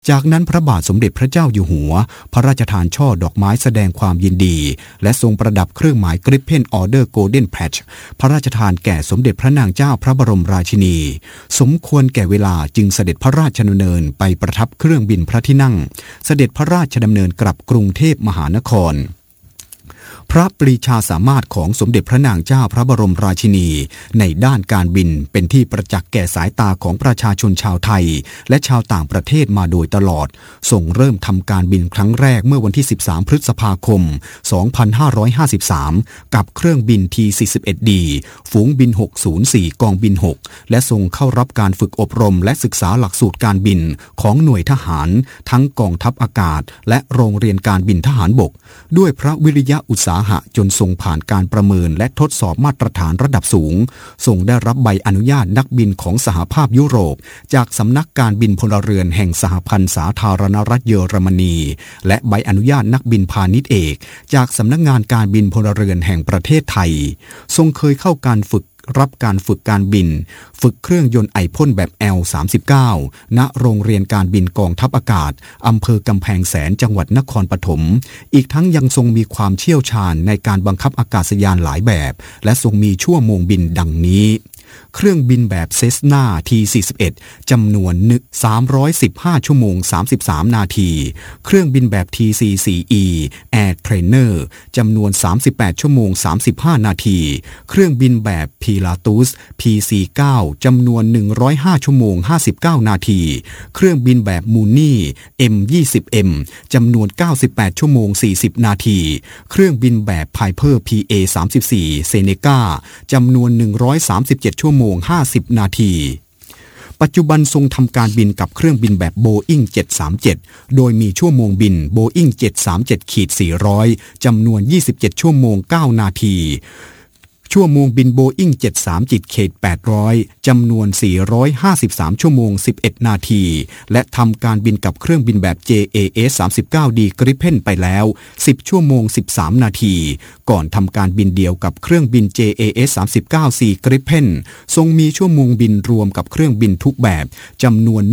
จากนั้นพระบาทสมเด็จพระเจ้าอยู่หัวพระราชทานช่อดอกไม้แสดงความยินดีและทรงประดับเครื่องหมายกริปเพนออเดอร์โกลเด้นแพทช์พระราชทานแก่สมเด็จพระนางเจ้าพระบรมราชินีสมควรแก่เวลาจึงเสด็จพระราชดำเนินไปประทับเครื่องบินพระที่นั่งเสด็จพระราชดำเนินกลับกรุงเทพมหานครพระปรีชาสามารถของสมเด็จพระนางเจ้าพระบรมราชินีในด้านการบินเป็นที่ประจักษ์แก่สายตาของประชาชนชาวไทยและชาวต่างประเทศมาโดยตลอดทรงเริ่มทำการบินครั้งแรกเมื่อวันที่13พฤษภาคม2553กับเครื่องบิน T-41D ฝูงบิน604กองบิน6และทรงเข้ารับการฝึกอบรมและศึกษาหลักสูตรการบินของหน่วยทหารทั้งกองทัพอากาศและโรงเรียนการบินทหารบกด้วยพระวิริยะอุตสาหะจนทรงผ่านการประเมินและทดสอบมาตรฐานระดับสูงทรงได้รับใบอนุญาตนักบินของสหภาพยุโรปจากสำนักการบินพลเรือนแห่งสหพันธ์สาธารณรัฐเยอรมนีและใบอนุญาตนักบินพาณิชย์เอกจากสำนักงานการบินพลเรือนแห่งประเทศไทยทรงเคยเข้าการรับการฝึกการบินฝึกเครื่องยนต์ไอพ่นแบบ L39 ณโรงเรียนการบินกองทัพอากาศอำเภอกำแพงแสนจังหวัดนครปฐมอีกทั้งยังทรงมีความเชี่ยวชาญในการบังคับอากาศยานหลายแบบและทรงมีชั่วโมงบินดังนี้เครื่องบินแบบเซสนา T-41 จำนวน315ชั่วโมง33นาทีเครื่องบินแบบ TC-4E Air Trainer จำนวน38ชั่วโมง35นาทีเครื่องบินแบบ Pilatus PC-9 จำนวน105ชั่วโมง59นาทีเครื่องบินแบบ Mooney M-20M จำนวน98ชั่วโมง40นาทีเครื่องบินแบบ Piper PA-34 Seneca จำนวน137ชั่วโมง50นาทีปัจจุบันทรงทำการบินกับเครื่องบินแบบ Boeing 737โดยมีชั่วโมงบิน Boeing 737-400 จำนวน27ชั่วโมง9นาทีชั่วโมงบิน Boeing 737-800 จำนวน453ชั่วโมง11นาทีและทำการบินกับเครื่องบินแบบ JAS 39D Gripen ไปแล้ว10ชั่วโมง13นาทีก่อนทำการบินเดียวกับเครื่องบิน JAS 39C Gripen ทรงมีชั่วโมงบินรวมกับเครื่องบินทุกแบบจำนวน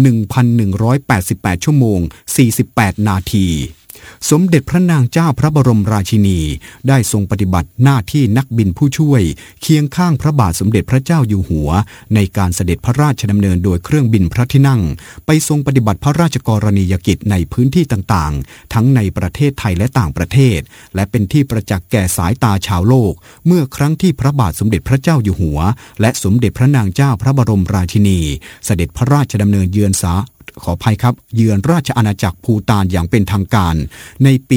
1,188 ชั่วโมง48นาทีสมเด็จพระนางเจ้าพระบรมราชินีได้ทรงปฏิบัติหน้าที่นักบินผู้ช่วยเคียงข้างพระบาทสมเด็จพระเจ้าอยู่หัวในการเสด็จพระราชดำเนินโดยเครื่องบินพระที่นั่งไปทรงปฏิบัติพระราชกรณียกิจในพื้นที่ต่างๆทั้งในประเทศไทยและต่างประเทศและเป็นที่ประจักษ์แก่สายตาชาวโลกเมื่อครั้งที่พระบาทสมเด็จพระเจ้าอยู่หัวและสมเด็จพระนางเจ้าพระบรมราชินีเสด็จพระราชดำเนินเยือนเยือนราชอาณาจักรภูฏานอย่างเป็นทางการในปี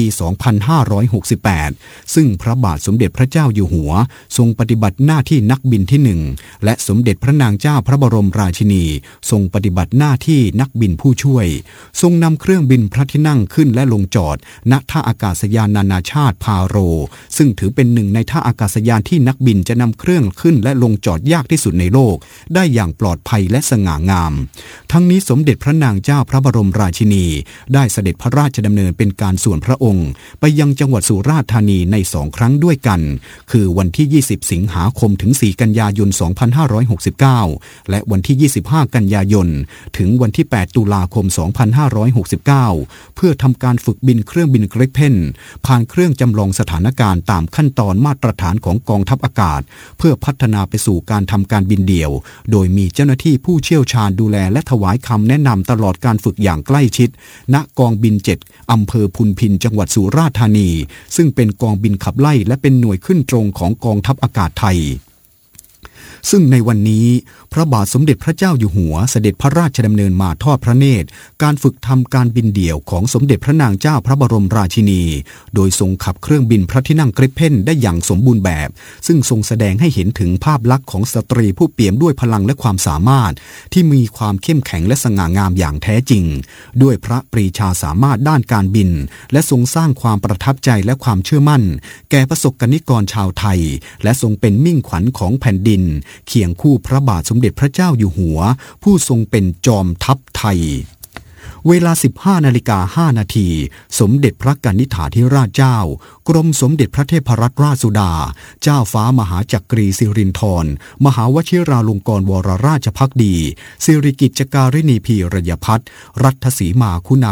2568 ซึ่งพระบาทสมเด็จพระเจ้าอยู่หัวทรงปฏิบัติหน้าที่นักบินที่1และสมเด็จพระนางเจ้าพระบรมราชินีทรงปฏิบัติหน้าที่นักบินผู้ช่วยทรงนำเครื่องบินพระที่นั่งขึ้นและลงจอดณท่าอากาศยานนานาชาติพาโรซึ่งถือเป็นหนึ่งในท่าอากาศยานที่นักบินจะนำเครื่องขึ้นและลงจอดยากที่สุดในโลกได้อย่างปลอดภัยและสง่างามทั้งนี้สมเด็จพระนางเจ้าพระบรมราชินีได้เสด็จพระราชดำเนินเป็นการส่วนพระองค์ไปยังจังหวัดสุราษฎร์ธานีใน2ครั้งด้วยกันคือวันที่20สิงหาคมถึง4กันยายน2569และวันที่25กันยายนถึงวันที่8ตุลาคม2569เพื่อทำการฝึกบินเครื่องบิน Gripen ผ่านเครื่องจำลองสถานการณ์ตามขั้นตอนมาตรฐานของกองทัพอากาศเพื่อพัฒนาไปสู่การทำการบินเดี่ยวโดยมีเจ้าหน้าที่ผู้เชี่ยวชาญดูแลและถวายคำแนะนำตลอดการฝึกอย่างใกล้ชิดณกองบิน7อำเภอพุนพินจังหวัดสุราษฎร์ธานีซึ่งเป็นกองบินขับไล่และเป็นหน่วยขึ้นตรงของกองทัพอากาศไทยซึ่งในวันนี้พระบาทสมเด็จพระเจ้าอยู่หัวเสด็จพระราชดำเนินมาทอดพระเนตรการฝึกทำการบินเดี่ยวของสมเด็จพระนางเจ้าพระบรมราชินีโดยทรงขับเครื่องบินพระที่นั่ง Gripen ได้อย่างสมบูรณ์แบบซึ่งทรงแสดงให้เห็นถึงภาพลักษณ์ของสตรีผู้เปี่ยมด้วยพลังและความสามารถที่มีความเข้มแข็งและสง่างามอย่างแท้จริงด้วยพระปรีชาสามารถด้านการบินและทรงสร้างความประทับใจและความเชื่อมั่นแก่ประสบกนิกรชาวไทยและทรงเป็นมิ่งขวัญของแผ่นดินเคียงคู่พระบาทสมเด็จพระเจ้าอยู่หัวผู้ทรงเป็นจอมทัพไทยเวลา 15:05 นาทีสมเด็จพระกนิษฐาธิราชเจ้ากรมสมเด็จพระเทพรัตนราชสุดาเจ้าฟ้ามหาจักรีสิรินธรมหาวชิราลงกรณ์วรราชภักดีสิริกิจการิณีพีรยพัฒน์รัตถสีมาคุณา